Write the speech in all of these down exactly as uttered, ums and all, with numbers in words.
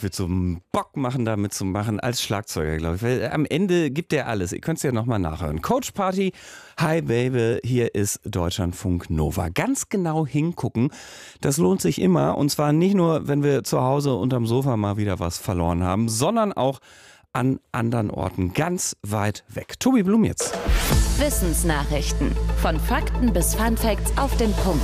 das wird so einen Bock machen, da mitzumachen als Schlagzeuger, glaube ich. Weil am Ende gibt er alles. Ihr könnt es ja nochmal nachhören. Coach Party, hi Baby, hier ist Deutschlandfunk Nova. Ganz genau hingucken, das lohnt sich immer. Und zwar nicht nur, wenn wir zu Hause unterm Sofa mal wieder was verloren haben, sondern auch an anderen Orten, ganz weit weg. Tobi Blum jetzt. Wissensnachrichten. Von Fakten bis Funfacts auf den Punkt.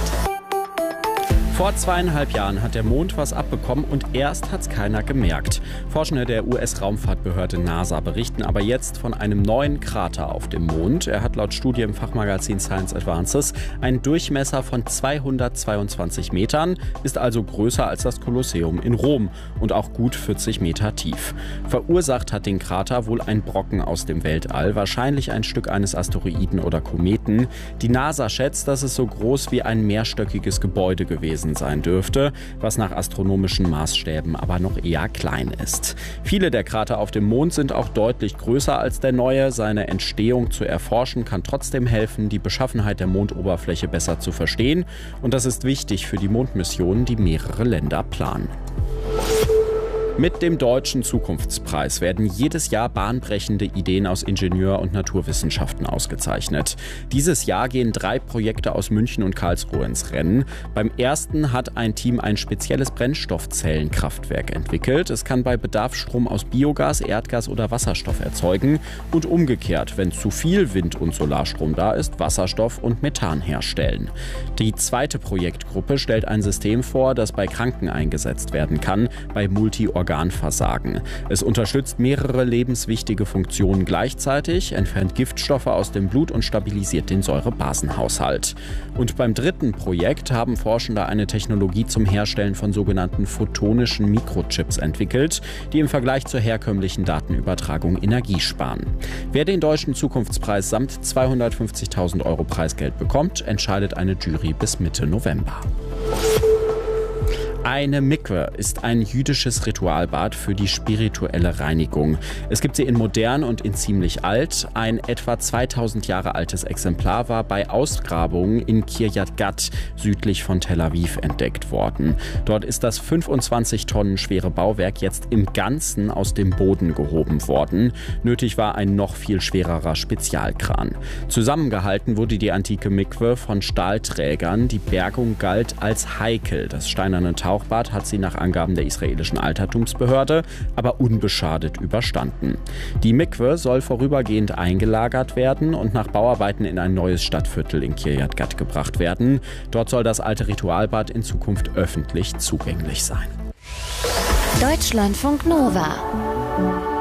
Vor zweieinhalb Jahren hat der Mond was abbekommen und erst hat's keiner gemerkt. Forschende der U S-Raumfahrtbehörde NASA berichten aber jetzt von einem neuen Krater auf dem Mond. Er hat laut Studie im Fachmagazin Science Advances einen Durchmesser von zweihundertzweiundzwanzig Metern, ist also größer als das Kolosseum in Rom und auch gut vierzig Meter tief. Verursacht hat den Krater wohl ein Brocken aus dem Weltall, wahrscheinlich ein Stück eines Asteroiden oder Kometen. Die NASA schätzt, dass es so groß wie ein mehrstöckiges Gebäude gewesen sein dürfte, was nach astronomischen Maßstäben aber noch eher klein ist. Viele der Krater auf dem Mond sind auch deutlich größer als der neue. Seine Entstehung zu erforschen kann trotzdem helfen, die Beschaffenheit der Mondoberfläche besser zu verstehen. Und das ist wichtig für die Mondmissionen, die mehrere Länder planen. Mit dem Deutschen Zukunftspreis werden jedes Jahr bahnbrechende Ideen aus Ingenieur- und Naturwissenschaften ausgezeichnet. Dieses Jahr gehen drei Projekte aus München und Karlsruhe ins Rennen. Beim ersten hat ein Team ein spezielles Brennstoffzellenkraftwerk entwickelt. Es kann bei Bedarf Strom aus Biogas, Erdgas oder Wasserstoff erzeugen und umgekehrt, wenn zu viel Wind- und Solarstrom da ist, Wasserstoff und Methan herstellen. Die zweite Projektgruppe stellt ein System vor, das bei Kranken eingesetzt werden kann, bei Multiorganen. Organversagen. Es unterstützt mehrere lebenswichtige Funktionen gleichzeitig, entfernt Giftstoffe aus dem Blut und stabilisiert den Säurebasenhaushalt. Und beim dritten Projekt haben Forschende eine Technologie zum Herstellen von sogenannten photonischen Mikrochips entwickelt, die im Vergleich zur herkömmlichen Datenübertragung Energie sparen. Wer den Deutschen Zukunftspreis samt zweihundertfünfzigtausend Euro Preisgeld bekommt, entscheidet eine Jury bis Mitte November. Eine Mikwe ist ein jüdisches Ritualbad für die spirituelle Reinigung. Es gibt sie in modern und in ziemlich alt. Ein etwa zweitausend Jahre altes Exemplar war bei Ausgrabungen in Kiryat Gat südlich von Tel Aviv entdeckt worden. Dort ist das fünfundzwanzig Tonnen schwere Bauwerk jetzt im Ganzen aus dem Boden gehoben worden. Nötig war ein noch viel schwererer Spezialkran. Zusammengehalten wurde die antike Mikwe von Stahlträgern. Die Bergung galt als heikel. Das steinerne Tauch Tauchbad hat sie nach Angaben der israelischen Altertumsbehörde aber unbeschadet überstanden. Die Mikwe soll vorübergehend eingelagert werden und nach Bauarbeiten in ein neues Stadtviertel in Kiryat Gat gebracht werden. Dort soll das alte Ritualbad in Zukunft öffentlich zugänglich sein. Deutschlandfunk Nova.